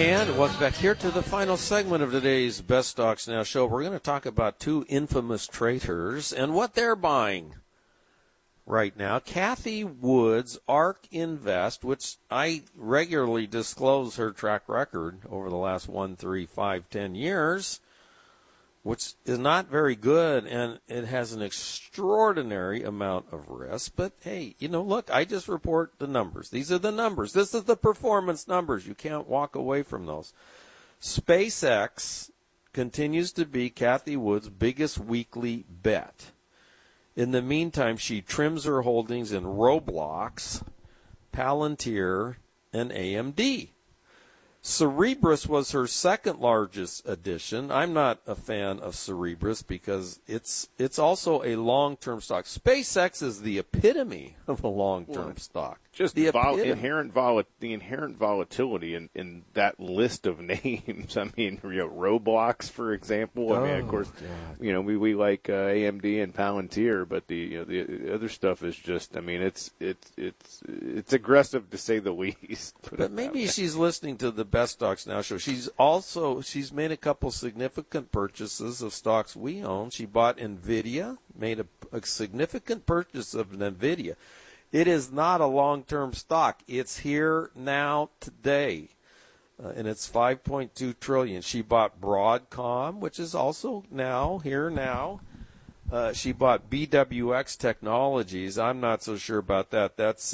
And welcome back here to the final segment of today's Best Stocks Now show. We're going to talk about two infamous traders and what they're buying right now. Cathie Wood's ARK Invest, which I regularly disclose her track record over the last 1, 3, 5, 10 years, which is not very good, and it has an extraordinary amount of risk. But, hey, look, I just report the numbers. These are the numbers. This is the performance numbers. You can't walk away from those. SpaceX continues to be Cathie Wood's biggest weekly bet. In the meantime, she trims her holdings in Roblox, Palantir, and AMD. Cerebras was her second largest addition. I'm not a fan of Cerebras because it's also a long-term stock. SpaceX is the epitome of a long-term stock. Just the inherent volatility in that list of names. I mean, Roblox, for example. I mean, of course, God. We like AMD and Palantir, but the other stuff is just. I mean, it's aggressive to say the least. But maybe she's listening to the Best Stocks Now show. She's made a couple significant purchases of stocks we own. She bought NVIDIA, made a significant purchase of NVIDIA. It is not a long-term stock. It's here now today, and it's $5.2 trillion. She bought Broadcom, which is also here now. She bought BWX Technologies. I'm not so sure about that. That's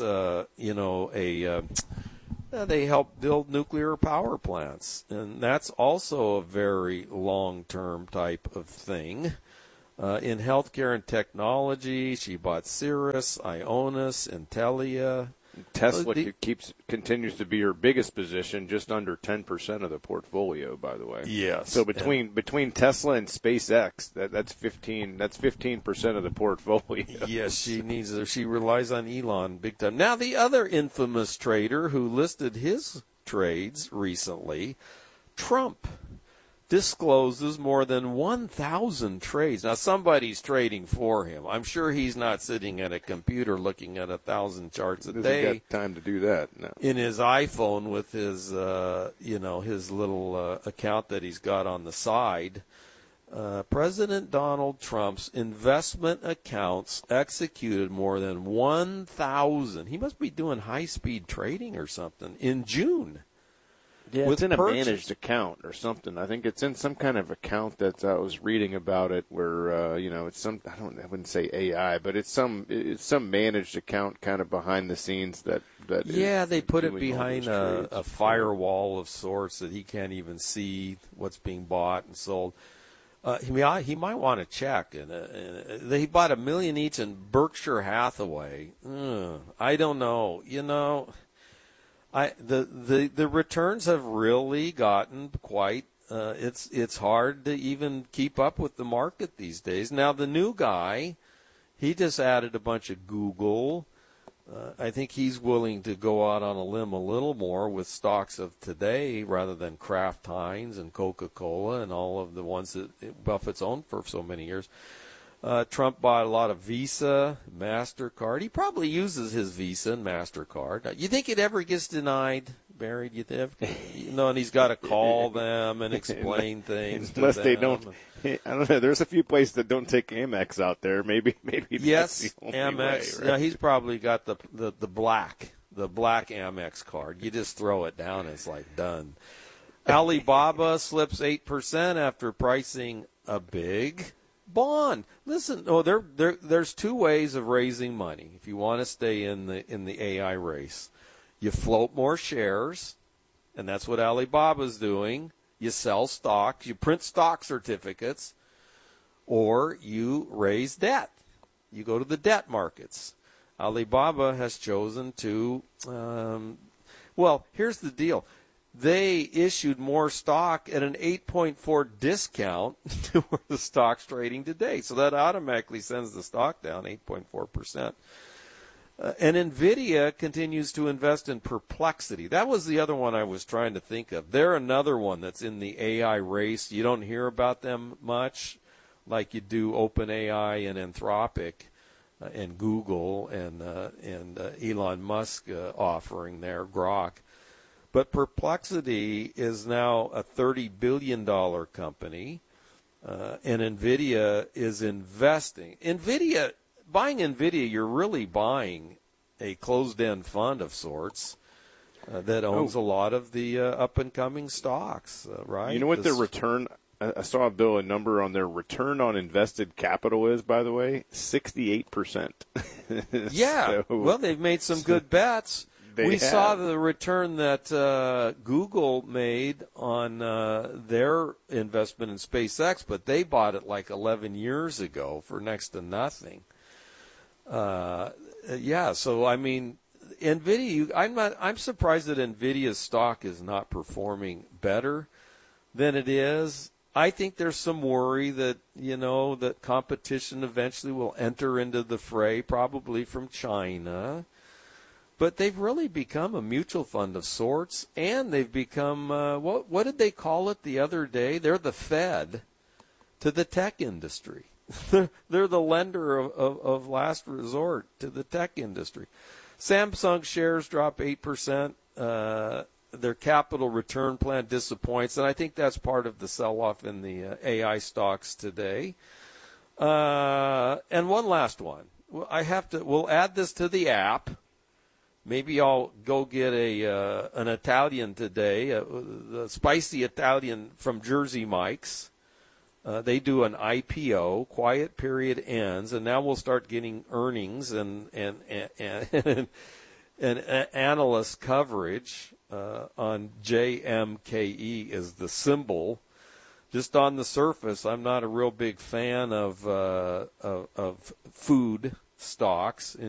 they help build nuclear power plants, and that's also a very long-term type of thing. In healthcare and technology, she bought Cirrus, Ionis, Intelia. Tesla continues to be her biggest position, just under 10% of the portfolio, by the way. Yes. So between Tesla and SpaceX, that's 15% of the portfolio. Yes, she relies on Elon big time. Now the other infamous trader who listed his trades recently, Trump, discloses more than 1,000 trades. Now, somebody's trading for him. I'm sure he's not sitting at a computer looking at 1,000 charts a day. Doesn't got time to do that. No. In his iPhone with his, his little account that he's got on the side. President Donald Trump's investment accounts executed more than 1,000. He must be doing high-speed trading or something in June. Yeah, it's in a managed account or something. I think it's in some kind of account that I was reading about it where, it's some, I wouldn't say AI, but it's some managed account kind of behind the scenes that they put it behind a firewall of sorts that he can't even see what's being bought and sold. He might want to check. And he bought 1 million each in Berkshire Hathaway. I don't know. The returns have really gotten quite. It's hard to even keep up with the market these days. Now the new guy, he just added a bunch of Google. I think he's willing to go out on a limb a little more with stocks of today rather than Kraft Heinz and Coca-Cola and all of the ones that Buffett's owned for so many years. Trump bought a lot of Visa, MasterCard. He probably uses his Visa and MasterCard. You think it ever gets denied, Barry? And he's got to call them and explain things unless to them. They don't. I don't know. There's a few places that don't take Amex out there. Maybe. Yes, that's the only Amex. way, right? Yeah, he's probably got the black Amex card. You just throw it down, and it's like done. Alibaba slips 8% after pricing a big bond. Listen, there's two ways of raising money. If you want to stay in the AI race, you float more shares, and that's what Alibaba's doing. You sell stocks, you print stock certificates, or you raise debt. You go to the debt markets. Alibaba has chosen to. Here's the deal. They issued more stock at an 8.4 discount to where the stock's trading today. So that automatically sends the stock down 8.4%. And NVIDIA continues to invest in Perplexity. That was the other one I was trying to think of. They're another one that's in the AI race. You don't hear about them much like you do OpenAI and Anthropic and Google and Elon Musk offering their Grok. But Perplexity is now a $30 billion company, and NVIDIA is investing. Buying NVIDIA, you're really buying a closed-end fund of sorts that owns a lot of the up-and-coming stocks, right? You know what their return – I saw, Bill, a number on their return on invested capital is, by the way, 68%. Yeah, well, they've made some good bets. We saw the return that Google made on their investment in SpaceX, but they bought it like 11 years ago for next to nothing. Yeah, so I mean, NVIDIA. I'm surprised that NVIDIA's stock is not performing better than it is. I think there's some worry that that competition eventually will enter into the fray, probably from China. But they've really become a mutual fund of sorts, and they've become what did they call it the other day? They're the Fed to the tech industry. They're the lender of last resort to the tech industry. Samsung shares drop 8%. Their capital return plan disappoints, and I think that's part of the sell-off in the AI stocks today. And one last one. We'll add this to the app. Maybe I'll go get an Italian today, the spicy Italian from Jersey Mike's. They do an IPO, quiet period ends, and now we'll start getting earnings and analyst coverage on JMKE is the symbol. Just on the surface, I'm not a real big fan of food stocks.